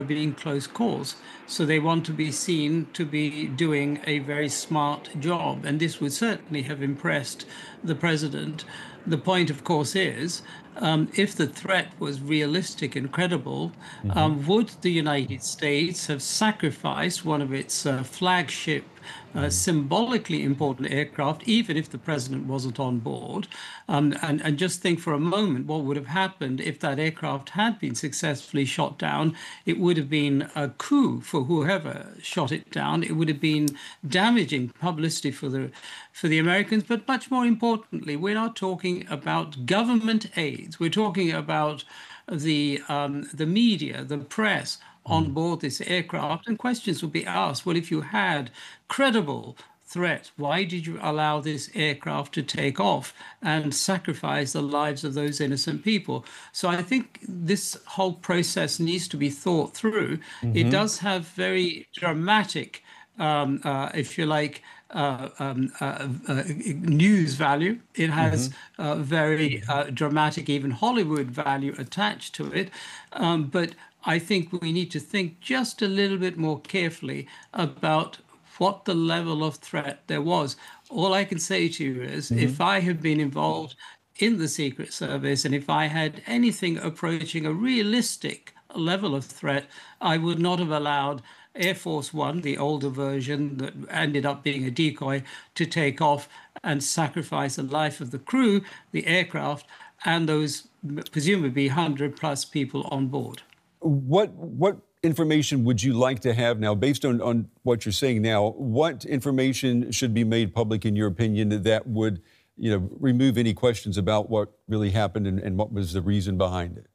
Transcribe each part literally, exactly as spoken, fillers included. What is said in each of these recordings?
being close calls. So they want to be seen to be doing a very smart job. And this would certainly have impressed the president. The point, of course, is um, if the threat was realistic and credible, Mm-hmm. um, would the United States have sacrificed one of its uh, flagship, uh, symbolically important aircraft, even if the president wasn't on board? Um, and, and just think for a moment what would have happened if that aircraft had been successfully shot down. It would have been a coup for whoever shot it down. It would have been damaging publicity for the for the Americans. But much more importantly, we're not talking about government aids. We're talking about the um, the media, the press on board this aircraft, and questions would be asked. Well, if you had credible threat, why did you allow this aircraft to take off and sacrifice the lives of those innocent people? So I think this whole process needs to be thought through. Mm-hmm. It does have very dramatic, um, uh, if you like, uh, um, uh, uh, news value. It has mm-hmm. uh, very uh, dramatic, even Hollywood value attached to it. Um, but I think we need to think just a little bit more carefully about what the level of threat there was. All I can say to you is, mm-hmm. if I had been involved in the Secret Service and if I had anything approaching a realistic level of threat, I would not have allowed Air Force One, the older version that ended up being a decoy, to take off and sacrifice the life of the crew, the aircraft, and those presumably one hundred plus people on board. What what information would you like to have now, based on, on what you're saying now? What information should be made public, in your opinion, that would, you know, remove any questions about what really happened and, and what was the reason behind it?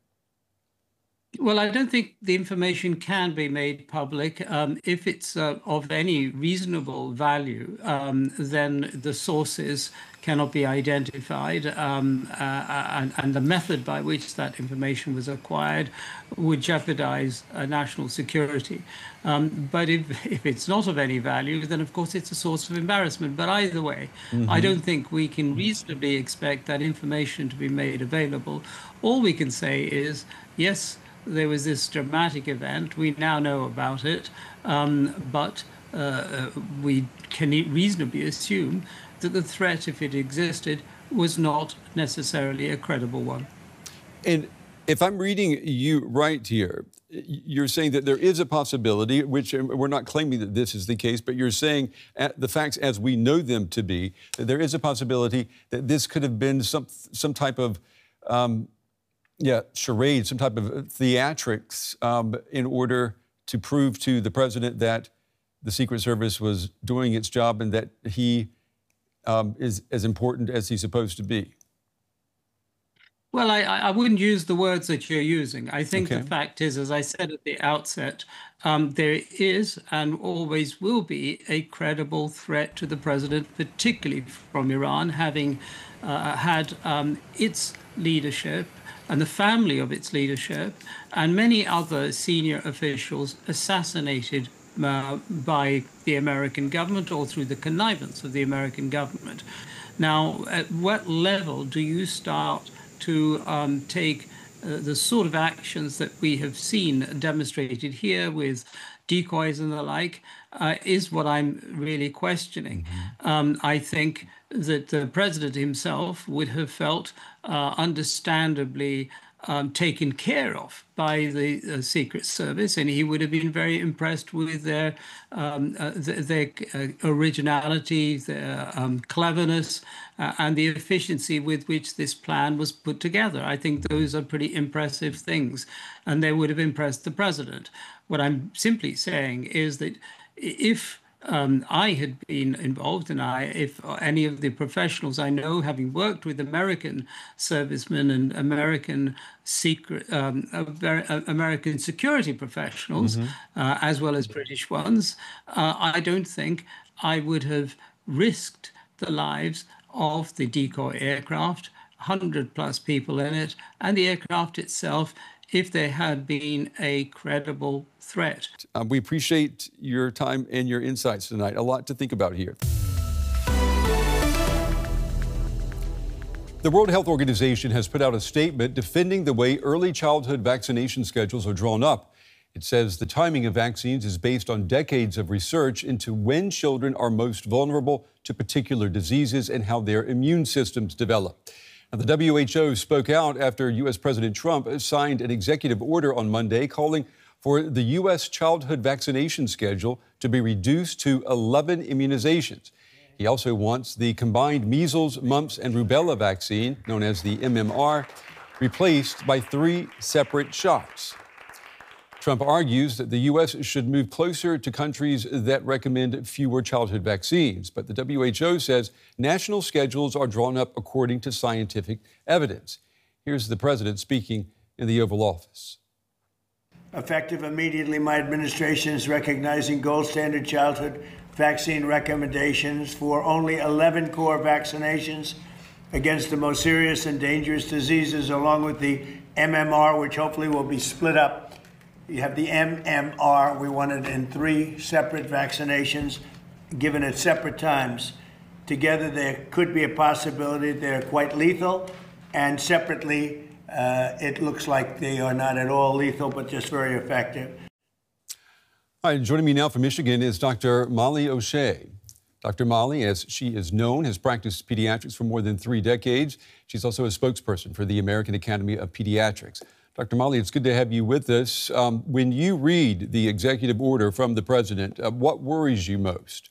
Well, I don't think the information can be made public. Um, if it's uh, of any reasonable value, um, then the sources cannot be identified, um, uh, and, and the method by which that information was acquired would jeopardize uh, national security. Um, but if, if it's not of any value, then of course it's a source of embarrassment. But either way, mm-hmm. I don't think we can reasonably expect that information to be made available. All we can say is, yes, there was this dramatic event. We now know about it, um, but uh, we can reasonably assume that the threat, if it existed, was not necessarily a credible one. And if I'm reading you right here, you're saying that there is a possibility, which we're not claiming that this is the case, but you're saying the facts as we know them to be, that there is a possibility that this could have been some some type of um, Yeah, charade, some type of theatrics um, in order to prove to the president that the Secret Service was doing its job and that he um, is as important as he's supposed to be. Well, I, I wouldn't use the words that you're using. I think Okay. the fact is, as I said at the outset, um, there is and always will be a credible threat to the president, particularly from Iran, having uh, had um, its leadership and the family of its leadership and many other senior officials assassinated uh, by the American government or through the connivance of the American government. Now, at what level do you start to um, take uh, the sort of actions that we have seen demonstrated here with decoys and the like, uh, is what I'm really questioning. Mm-hmm. Um, I think that the president himself would have felt uh, understandably um, taken care of by the uh, Secret Service, and he would have been very impressed with their um, uh, th- their uh, originality, their um, cleverness, uh, and the efficiency with which this plan was put together. I think those are pretty impressive things, and they would have impressed the president. What I'm simply saying is that if Um, I had been involved, and I, if any of the professionals I know, having worked with American servicemen and American secret, um, American security professionals, mm-hmm. uh, as well as British ones, uh, I don't think I would have risked the lives of the decoy aircraft, one hundred plus people in it, and the aircraft itself, if there had been a credible threat. Um, we appreciate your time and your insights tonight. A lot to think about here. The World Health Organization has put out a statement defending the way early childhood vaccination schedules are drawn up. It says the timing of vaccines is based on decades of research into when children are most vulnerable to particular diseases and how their immune systems develop. Now, the W H O spoke out after U S President Trump signed an executive order on Monday calling for the U S childhood vaccination schedule to be reduced to eleven immunizations. He also wants the combined measles, mumps, and rubella vaccine, known as the M M R, replaced by three separate shots. Trump argues that the U S should move closer to countries that recommend fewer childhood vaccines. But the W H O says national schedules are drawn up according to scientific evidence. Here's the president speaking in the Oval Office. Effective immediately, my administration is recognizing gold standard childhood vaccine recommendations for only eleven core vaccinations against the most serious and dangerous diseases, along with the M M R, which hopefully will be split up. You have the M M R, we want it in three separate vaccinations, given at separate times. Together, there could be a possibility they're quite lethal, and separately, uh, it looks like they are not at all lethal, but just very effective. All right, joining me now from Michigan is Doctor Molly O'Shea. Doctor Molly, as she is known, has practiced pediatrics for more than three decades. She's also a spokesperson for the American Academy of Pediatrics. Doctor Molly, it's good to have you with us. Um, when you read the executive order from the president, uh, what worries you most?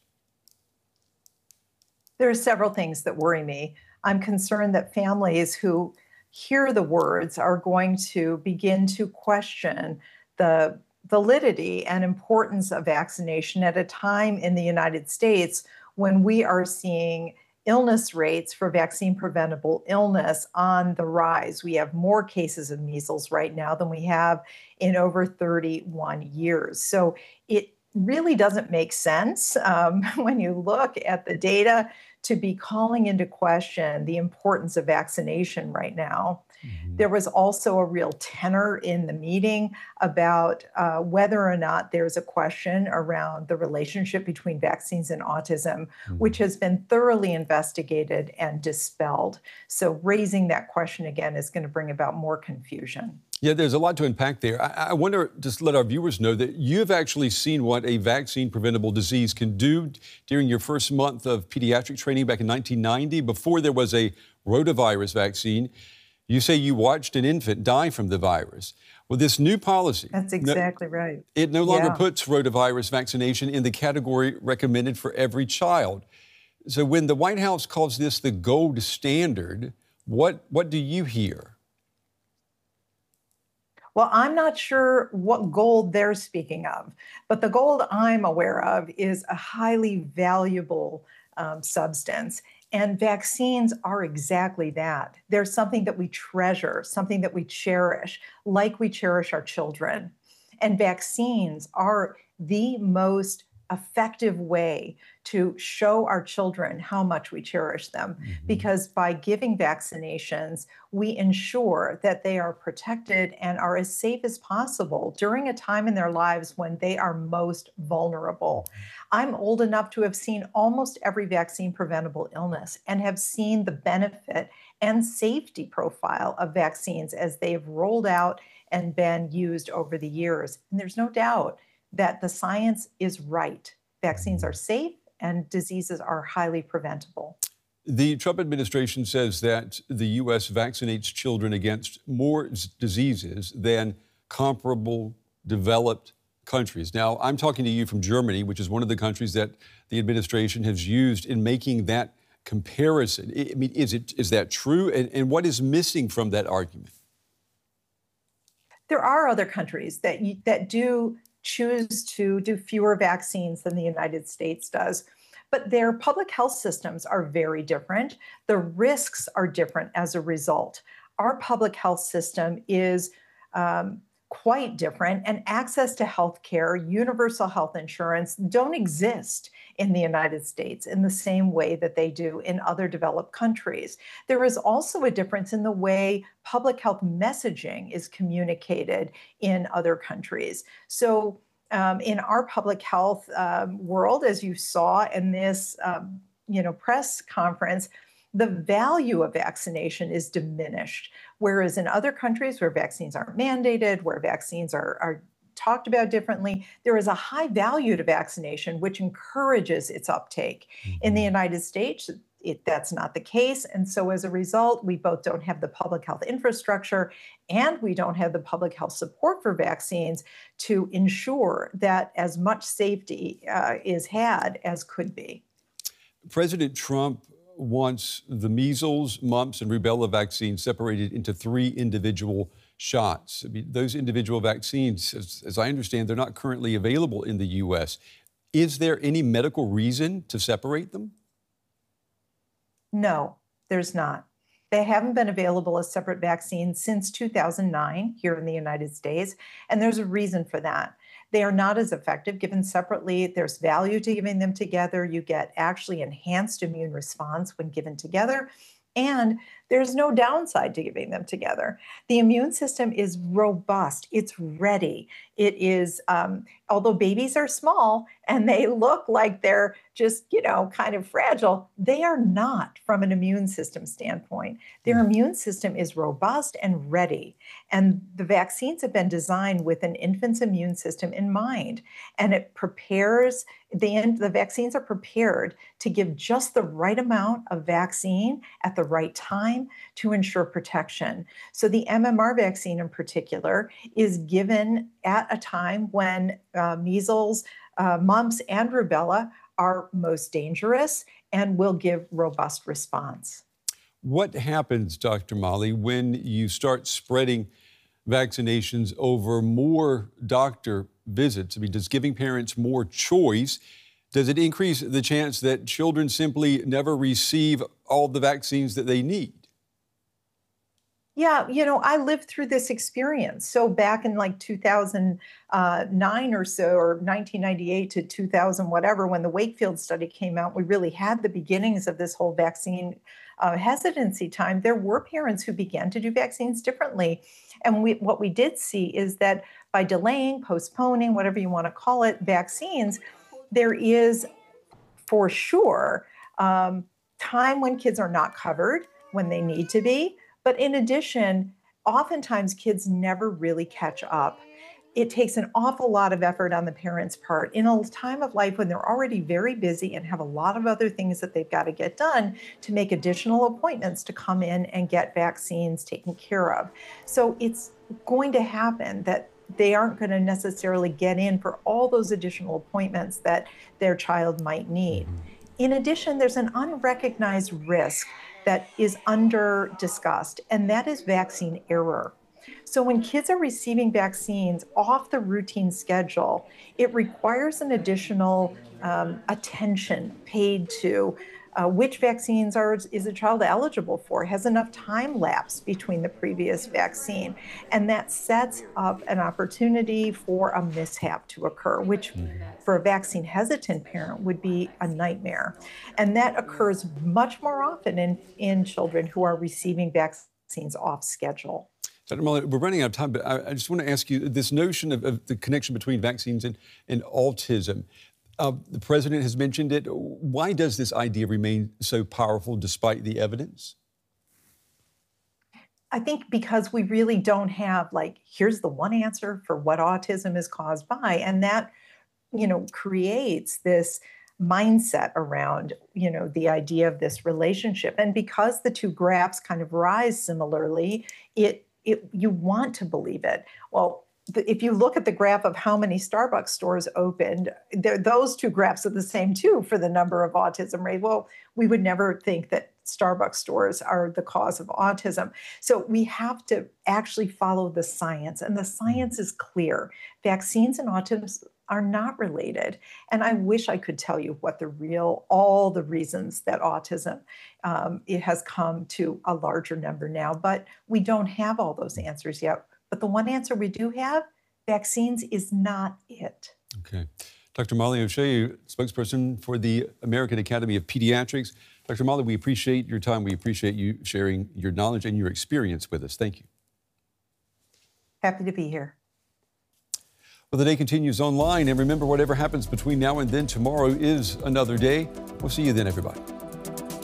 There are several things that worry me. I'm concerned that families who hear the words are going to begin to question the validity and importance of vaccination at a time in the United States when we are seeing illness rates for vaccine-preventable illness on the rise. We have more cases of measles right now than we have in over thirty-one years. So it really doesn't make sense um, when you look at the data to be calling into question the importance of vaccination right now. Mm-hmm. There was also a real tenor in the meeting about uh, whether or not there's a question around the relationship between vaccines and autism, mm-hmm. which has been thoroughly investigated and dispelled. So raising that question again is going to bring about more confusion. Yeah, there's a lot to unpack there. I, I wonder, just let our viewers know that you've actually seen what a vaccine-preventable disease can do during your first month of pediatric training back in nineteen ninety, before there was a rotavirus vaccine. You say you watched an infant die from the virus. Well, this new policy... That's exactly no, right. It no longer yeah. puts rotavirus vaccination in the category recommended for every child. So when the White House calls this the gold standard, what, what do you hear? Well, I'm not sure what gold they're speaking of, but the gold I'm aware of is a highly valuable um, substance. And vaccines are exactly that. They're something that we treasure, something that we cherish, like we cherish our children. And vaccines are the most effective way to show our children how much we cherish them, mm-hmm. because by giving vaccinations, we ensure that they are protected and are as safe as possible during a time in their lives when they are most vulnerable. I'm old enough to have seen almost every vaccine-preventable illness and have seen the benefit and safety profile of vaccines as they've rolled out and been used over the years. And there's no doubt that the science is right. Vaccines are safe and diseases are highly preventable. The Trump administration says that the U S vaccinates children against more diseases than comparable developed countries. Now, I'm talking to you from Germany, which is one of the countries that the administration has used in making that comparison. I mean, is it is that true? And, and what is missing from that argument? There are other countries that that do choose to do fewer vaccines than the United States does. But their public health systems are very different. The risks are different as a result. Our public health system is um, quite different, and access to health care, universal health insurance don't exist in the United States in the same way that they do in other developed countries. There is also a difference in the way public health messaging is communicated in other countries. So um, in our public health um, world, as you saw in this um, you know, press conference, the value of vaccination is diminished. Whereas in other countries where vaccines aren't mandated, where vaccines are, are talked about differently. There is a high value to vaccination, which encourages its uptake. Mm-hmm. In the United States, It, that's not the case. And so as a result, we both don't have the public health infrastructure and we don't have the public health support for vaccines to ensure that as much safety uh, is had as could be. President Trump wants the measles, mumps, and rubella vaccines separated into three individual shots. I mean, those individual vaccines, as, as I understand, they're not currently available in the U S. Is there any medical reason to separate them? No, there's not. They haven't been available as separate vaccines since two thousand nine here in the United States, and there's a reason for that. They are not as effective given separately. There's value to giving them together. You get actually enhanced immune response when given together, and there's no downside to giving them together. The immune system is robust. It's ready. It is, um, although babies are small and they look like they're just, you know, kind of fragile, they are not from an immune system standpoint. Their immune system is robust and ready. And the vaccines have been designed with an infant's immune system in mind. And it prepares, the, the vaccines are prepared to give just the right amount of vaccine at the right time to ensure protection. So the M M R vaccine in particular is given at a time when uh, measles, uh, mumps, and rubella are most dangerous and will give robust response. What happens, Doctor Mali, when you start spreading vaccinations over more doctor visits? I mean, does giving parents more choice, does it increase the chance that children simply never receive all the vaccines that they need? Yeah, you know, I lived through this experience. So back in like two thousand nine or so, or nineteen ninety-eight to two thousand, whatever, when the Wakefield study came out, we really had the beginnings of this whole vaccine uh, hesitancy time. There were parents who began to do vaccines differently. And we, what we did see is that by delaying, postponing, whatever you want to call it, vaccines, there is for sure um, time when kids are not covered when they need to be. But in addition, oftentimes kids never really catch up. It takes an awful lot of effort on the parents' part in a time of life when they're already very busy and have a lot of other things that they've got to get done to make additional appointments to come in and get vaccines taken care of. So it's going to happen that they aren't going to necessarily get in for all those additional appointments that their child might need. In addition, there's an unrecognized risk that is under discussed, and that is vaccine error. So when kids are receiving vaccines off the routine schedule, it requires an additional um, attention paid to uh, which vaccines are is a child eligible for, has enough time lapse between the previous vaccine. And that sets up an opportunity for a mishap to occur, which for a vaccine hesitant parent would be a nightmare. And that occurs much more often in, in children who are receiving vaccines off schedule. Doctor Mali, we're running out of time, but I, I just want to ask you this notion of, of the connection between vaccines and, and autism. Uh, the president has mentioned it. Why does this idea remain so powerful despite the evidence? I think because we really don't have, like, here's the one answer for what autism is caused by. And that, you know, creates this mindset around, you know, the idea of this relationship. And because the two graphs kind of rise similarly, it, it you want to believe it. Well, if you look at the graph of how many Starbucks stores opened, those two graphs are the same too for the number of autism rate. Well, we would never think that Starbucks stores are the cause of autism. So we have to actually follow the science, and the science is clear. Vaccines and autism are not related. And I wish I could tell you what the real, all the reasons that autism, um, it has come to a larger number now, but we don't have all those answers yet. But the one answer we do have, vaccines is not it. Okay. Doctor Mali Osheye, spokesperson for the American Academy of Pediatrics. Doctor Mali, we appreciate your time. We appreciate you sharing your knowledge and your experience with us. Thank you. Happy to be here. Well, the day continues online. And remember, whatever happens between now and then, tomorrow is another day. We'll see you then, everybody.